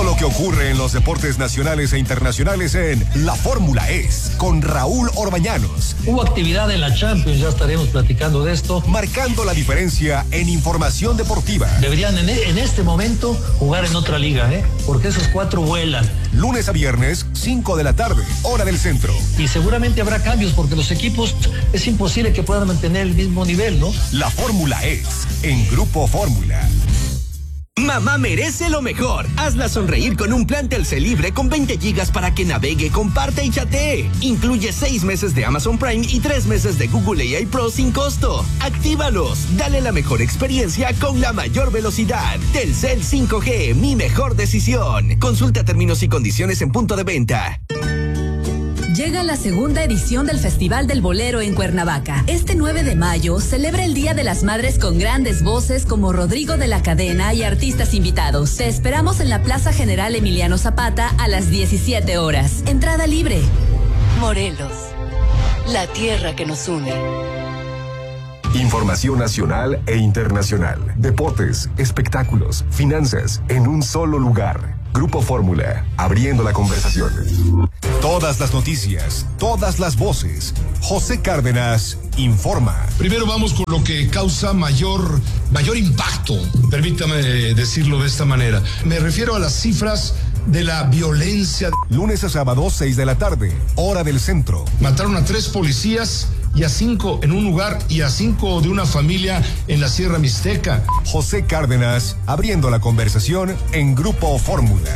Todo lo que ocurre en los deportes nacionales e internacionales en La Fórmula Es, con Raúl Orbañanos. Hubo actividad en la Champions, ya estaremos platicando de esto. Marcando la diferencia en información deportiva. Deberían en este momento jugar en otra liga, porque esos 4 vuelan. Lunes a viernes, 5 de la tarde, hora del centro. Y seguramente habrá cambios, porque los equipos es imposible que puedan mantener el mismo nivel, ¿no? La Fórmula Es, en Grupo Fórmula. Mamá merece lo mejor. Hazla sonreír con un plan Telcel libre con 20 gigas para que navegue, comparte y chatee. Incluye 6 meses de Amazon Prime y 3 meses de Google AI Pro sin costo. Actívalos. Dale la mejor experiencia con la mayor velocidad. Telcel 5G, mi mejor decisión. Consulta términos y condiciones en punto de venta. Llega la segunda edición del Festival del Bolero en Cuernavaca. Este 9 de mayo celebra el Día de las Madres con grandes voces como Rodrigo de la Cadena y artistas invitados. Te esperamos en la Plaza General Emiliano Zapata a las 17 horas. Entrada libre. Morelos, la tierra que nos une. Información nacional e internacional. Deportes, espectáculos, finanzas, en un solo lugar. Grupo Fórmula, abriendo la conversación. Todas las noticias, todas las voces. José Cárdenas informa. Primero vamos con lo que causa mayor impacto, permítame decirlo de esta manera. Me refiero a las cifras de la violencia. Lunes a sábado, 6 de la tarde, hora del centro. Mataron a 3 policías y a 5 en un lugar y a 5 de una familia en la Sierra Mixteca. José Cárdenas, abriendo la conversación en Grupo Fórmula.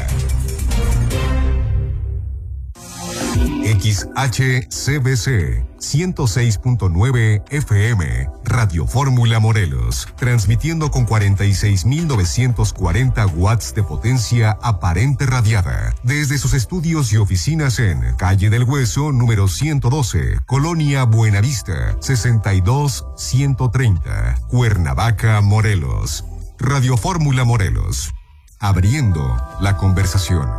XHCBC 106.9 FM, Radio Fórmula Morelos, transmitiendo con 46.940 watts de potencia aparente radiada, desde sus estudios y oficinas en Calle del Hueso, número 112, Colonia Buenavista, 62130, Cuernavaca, Morelos. Radio Fórmula Morelos, abriendo la conversación.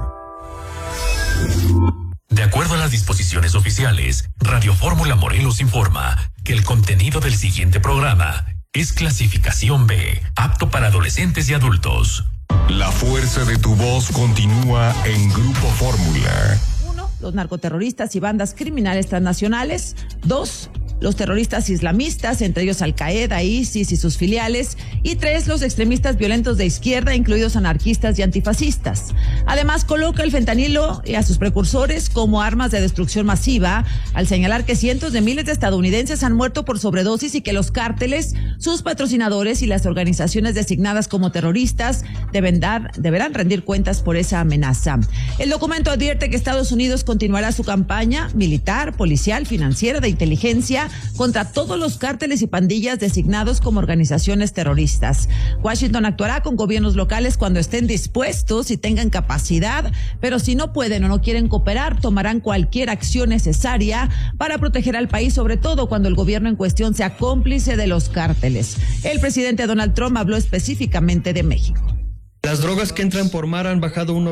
De acuerdo a las disposiciones oficiales, Radio Fórmula Morelos informa que el contenido del siguiente programa es clasificación B, apto para adolescentes y adultos. La fuerza de tu voz continúa en Grupo Fórmula. 1. Los narcoterroristas y bandas criminales transnacionales. 2. Los terroristas islamistas, entre ellos Al-Qaeda, ISIS y sus filiales. Y 3, los extremistas violentos de izquierda, incluidos anarquistas y antifascistas. Además, coloca el fentanilo y a sus precursores como armas de destrucción masiva, al señalar que cientos de miles de estadounidenses han muerto por sobredosis y que los cárteles, sus patrocinadores y las organizaciones designadas como terroristas deberán rendir cuentas por esa amenaza. El documento advierte que Estados Unidos continuará su campaña militar, policial, financiera, de inteligencia contra todos los cárteles y pandillas designados como organizaciones terroristas. Washington actuará con gobiernos locales cuando estén dispuestos y tengan capacidad, pero si no pueden o no quieren cooperar, tomarán cualquier acción necesaria para proteger al país, sobre todo cuando el gobierno en cuestión sea cómplice de los cárteles. El presidente Donald Trump habló específicamente de México. Las drogas que entran por mar han bajado un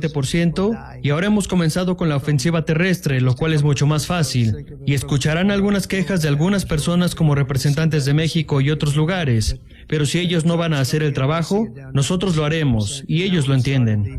97% y ahora hemos comenzado con la ofensiva terrestre, lo cual es mucho más fácil. Y escucharán algunas quejas de algunas personas como representantes de México y otros lugares, pero si ellos no van a hacer el trabajo, nosotros lo haremos y ellos lo entienden.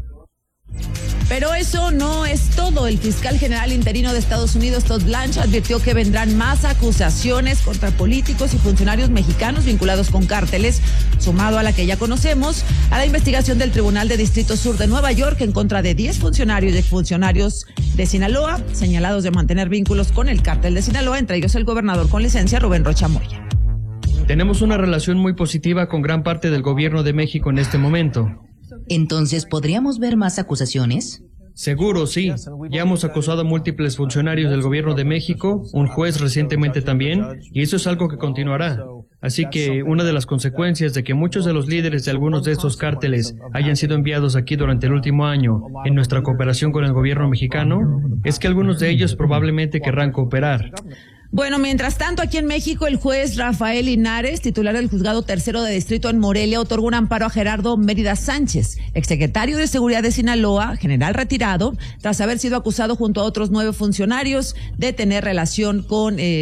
Pero eso no es todo. El fiscal general interino de Estados Unidos, Todd Blanche, advirtió que vendrán más acusaciones contra políticos y funcionarios mexicanos vinculados con cárteles, sumado a la que ya conocemos, a la investigación del Tribunal de Distrito Sur de Nueva York en contra de 10 funcionarios y exfuncionarios de Sinaloa, señalados de mantener vínculos con el cártel de Sinaloa, entre ellos el gobernador con licencia, Rubén Rocha Moya. Tenemos una relación muy positiva con gran parte del gobierno de México en este momento. Entonces, ¿podríamos ver más acusaciones? Seguro, sí. Ya hemos acusado a múltiples funcionarios del gobierno de México, un juez recientemente también, y eso es algo que continuará. Así que una de las consecuencias de que muchos de los líderes de algunos de estos cárteles hayan sido enviados aquí durante el último año en nuestra cooperación con el gobierno mexicano es que algunos de ellos probablemente querrán cooperar. Bueno, mientras tanto, aquí en México, el juez Rafael Linares, titular del Juzgado Tercero de Distrito en Morelia, otorgó un amparo a Gerardo Mérida Sánchez, exsecretario de Seguridad de Sinaloa, general retirado, tras haber sido acusado junto a otros 9 funcionarios de tener relación con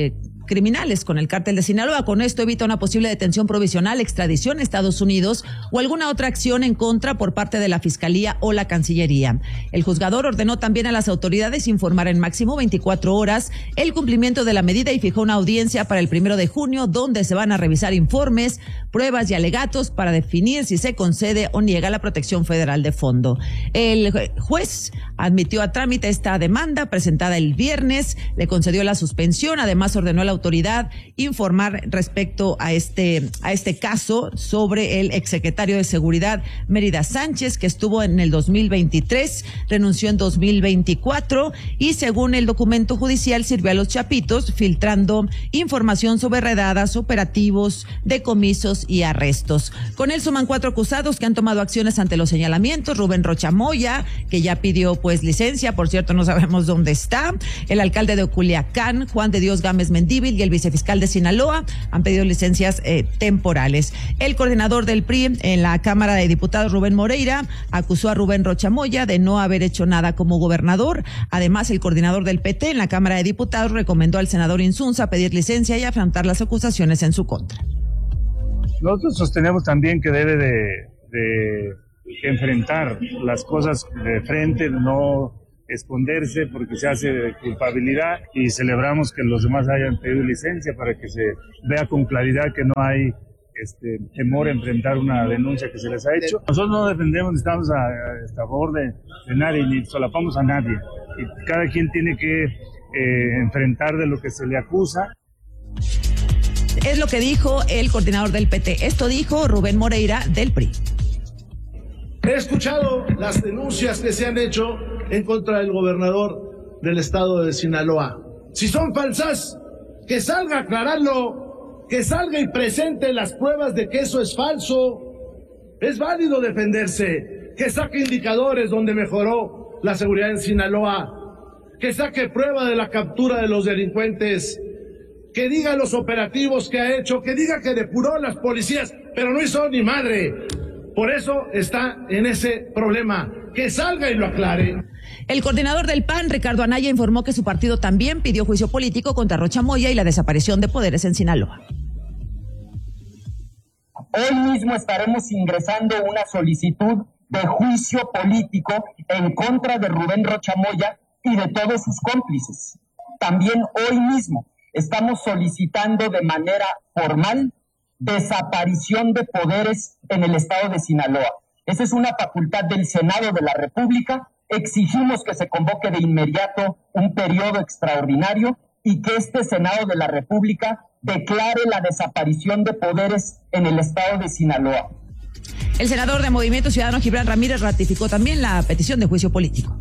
criminales con el cártel de Sinaloa. Con esto evita una posible detención provisional, extradición a Estados Unidos o alguna otra acción en contra por parte de la Fiscalía o la Cancillería. El juzgador ordenó también a las autoridades informar en máximo 24 horas el cumplimiento de la medida y fijó una audiencia para el 1 de junio donde se van a revisar informes, pruebas y alegatos para definir si se concede o niega la protección federal de fondo. El juez admitió a trámite esta demanda presentada el viernes, le concedió la suspensión, además ordenó a la autoridad informar respecto a este caso sobre el exsecretario de Seguridad Mérida Sánchez, que estuvo en el 2023, renunció en 2024 y según el documento judicial sirvió a los chapitos filtrando información sobre redadas, operativos, decomisos y arrestos. Con él suman 4 acusados que han tomado acciones ante los señalamientos: Rubén Rocha Moya, que ya pidió licencia, por cierto no sabemos dónde está; el alcalde de Culiacán, Juan de Dios Gámez Mendívil, y el vicefiscal de Sinaloa han pedido licencias temporales. El coordinador del PRI en la Cámara de Diputados, Rubén Moreira, acusó a Rubén Rocha Moya de no haber hecho nada como gobernador. Además, el coordinador del PT en la Cámara de Diputados recomendó al senador Insunza pedir licencia y afrontar las acusaciones en su contra. Nosotros sostenemos también que debe de enfrentar las cosas de frente, no esconderse porque se hace de culpabilidad, y celebramos que los demás hayan pedido licencia para que se vea con claridad que no hay temor a enfrentar una denuncia que se les ha hecho. Nosotros no defendemos, estamos a favor de nadie, ni solapamos a nadie, y cada quien tiene que enfrentar de lo que se le acusa. Es lo que dijo el coordinador del PT. Esto dijo Rubén Moreira del PRI. He escuchado las denuncias que se han hecho en contra del gobernador del estado de Sinaloa. Si son falsas, que salga a aclararlo, que salga y presente las pruebas de que eso es falso. Es válido defenderse, que saque indicadores donde mejoró la seguridad en Sinaloa, que saque prueba de la captura de los delincuentes, que diga los operativos que ha hecho, que diga que depuró las policías, pero no hizo ni madre. Por eso está en ese problema. Que salga y lo aclare. El coordinador del PAN, Ricardo Anaya, informó que su partido también pidió juicio político contra Rocha Moya y la desaparición de poderes en Sinaloa. Hoy mismo estaremos ingresando una solicitud de juicio político en contra de Rubén Rocha Moya y de todos sus cómplices. También hoy mismo estamos solicitando de manera formal desaparición de poderes en el estado de Sinaloa. Esa es una facultad del Senado de la República. Exigimos que se convoque de inmediato un periodo extraordinario y que este Senado de la República declare la desaparición de poderes en el estado de Sinaloa. El senador de Movimiento Ciudadano, Gibran Ramírez, ratificó también la petición de juicio político.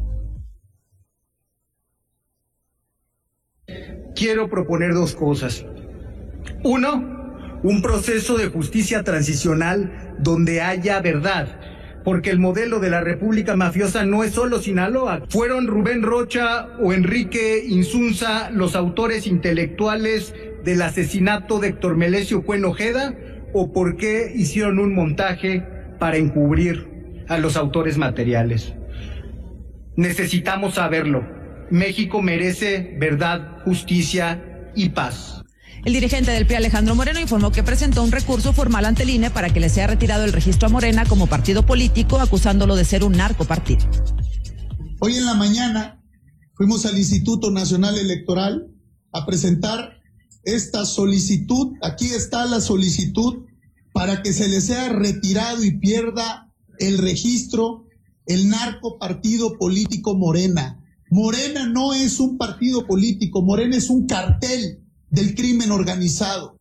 Quiero proponer 2 cosas. 1, un proceso de justicia transicional donde haya verdad, porque el modelo de la República Mafiosa no es solo Sinaloa. ¿Fueron Rubén Rocha o Enrique Insunza los autores intelectuales del asesinato de Héctor Melesio Cuen Ojeda? ¿O por qué hicieron un montaje para encubrir a los autores materiales? Necesitamos saberlo. México merece verdad, justicia y paz. El dirigente del PRI, Alejandro Moreno, informó que presentó un recurso formal ante el INE para que le sea retirado el registro a Morena como partido político, acusándolo de ser un narcopartido. Hoy en la mañana fuimos al Instituto Nacional Electoral a presentar esta solicitud. Aquí está la solicitud para que se le sea retirado y pierda el registro el narcopartido político Morena. Morena no es un partido político, Morena es un cartel del crimen organizado.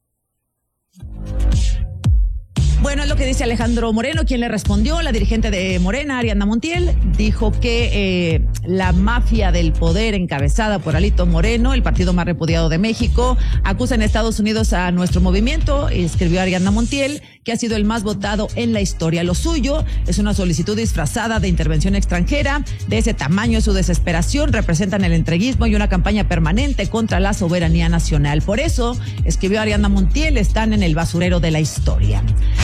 Bueno, es lo que dice Alejandro Moreno, quien le respondió. La dirigente de Morena, Ariadna Montiel, dijo que la mafia del poder encabezada por Alito Moreno, el partido más repudiado de México, acusa en Estados Unidos a nuestro movimiento, escribió Ariadna Montiel, que ha sido el más votado en la historia. Lo suyo es una solicitud disfrazada de intervención extranjera. De ese tamaño es su desesperación, representan el entreguismo y una campaña permanente contra la soberanía nacional. Por eso, escribió Ariadna Montiel, están en el basurero de la historia.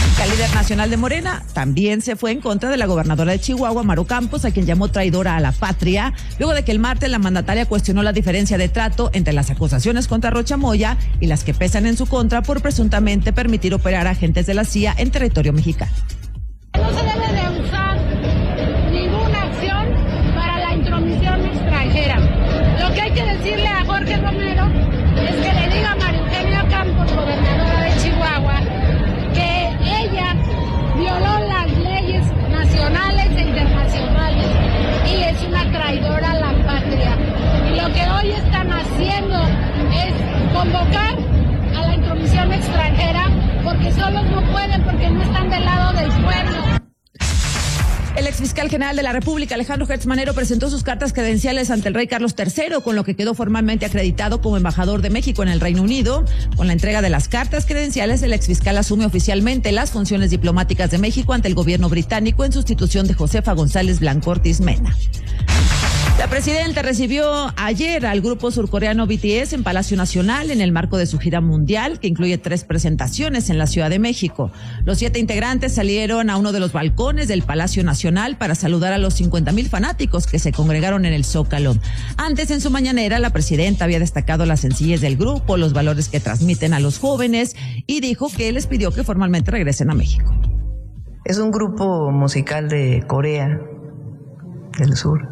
La líder nacional de Morena también se fue en contra de la gobernadora de Chihuahua, Maru Campos, a quien llamó traidora a la patria, luego de que el martes la mandataria cuestionó la diferencia de trato entre las acusaciones contra Rocha Moya y las que pesan en su contra por presuntamente permitir operar a agentes de la CIA en territorio mexicano. No se debe de usar ninguna acción para la intromisión extranjera. Lo que hay que decirle a Jorge Romero es que le diga a María Eugenia Campos, gobernadora de Chihuahua, que ella violó las leyes nacionales e internacionales y es una traidora a la patria. Y lo que hoy están haciendo es convocar a la intromisión extranjera porque solos no pueden, porque no están del lado del pueblo. El exfiscal general de la República, Alejandro Gertz Manero, presentó sus cartas credenciales ante el rey Carlos III, con lo que quedó formalmente acreditado como embajador de México en el Reino Unido. Con la entrega de las cartas credenciales, el exfiscal asume oficialmente las funciones diplomáticas de México ante el gobierno británico en sustitución de Josefa González Blanco Ortiz Mena. La presidenta recibió ayer al grupo surcoreano BTS en Palacio Nacional en el marco de su gira mundial, que incluye 3 presentaciones en la Ciudad de México. Los 7 integrantes salieron a uno de los balcones del Palacio Nacional para saludar a los 50,000 fanáticos que se congregaron en el Zócalo. Antes, en su mañanera, la presidenta había destacado la sencillez del grupo, los valores que transmiten a los jóvenes y dijo que les pidió que formalmente regresen a México. Es un grupo musical de Corea del Sur.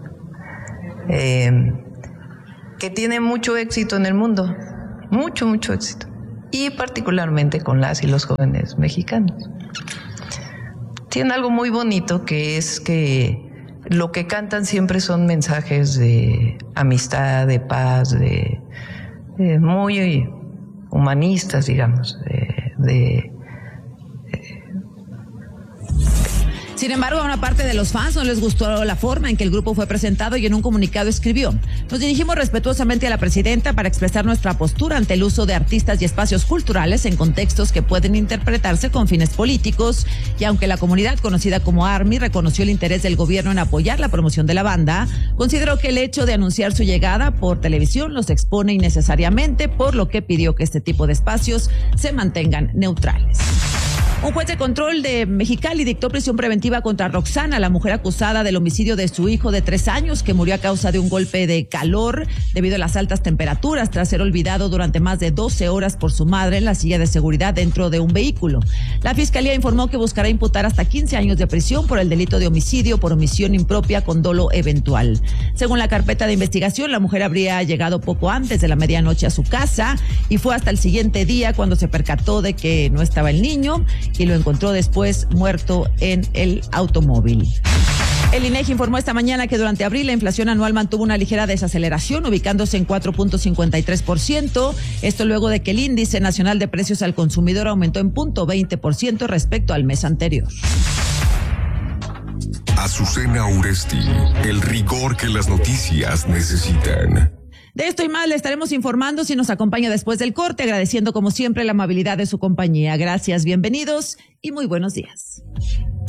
Que tiene mucho éxito en el mundo, mucho éxito, y particularmente con las y los jóvenes mexicanos. Tiene algo muy bonito, que es que lo que cantan siempre son mensajes de amistad, de paz, de muy humanistas, digamos, Sin embargo, a una parte de los fans no les gustó la forma en que el grupo fue presentado y en un comunicado escribió: nos dirigimos respetuosamente a la presidenta para expresar nuestra postura ante el uso de artistas y espacios culturales en contextos que pueden interpretarse con fines políticos, y aunque la comunidad conocida como ARMY reconoció el interés del gobierno en apoyar la promoción de la banda, consideró que el hecho de anunciar su llegada por televisión los expone innecesariamente, por lo que pidió que este tipo de espacios se mantengan neutrales. Un juez de control de Mexicali dictó prisión preventiva contra Roxana, la mujer acusada del homicidio de su hijo de 3 años, que murió a causa de un golpe de calor debido a las altas temperaturas tras ser olvidado durante más de 12 horas por su madre en la silla de seguridad dentro de un vehículo. La fiscalía informó que buscará imputar hasta 15 años de prisión por el delito de homicidio por omisión impropia con dolo eventual. Según la carpeta de investigación, la mujer habría llegado poco antes de la medianoche a su casa y fue hasta el siguiente día cuando se percató de que no estaba el niño y lo encontró después muerto en el automóvil. El INEGI informó esta mañana que durante abril la inflación anual mantuvo una ligera desaceleración, ubicándose en 4.53%. Esto luego de que el índice nacional de precios al consumidor aumentó en 0.20% respecto al mes anterior. Azucena Uresti, el rigor que las noticias necesitan. De esto y más le estaremos informando si nos acompaña después del corte, agradeciendo como siempre la amabilidad de su compañía. Gracias, bienvenidos y muy buenos días.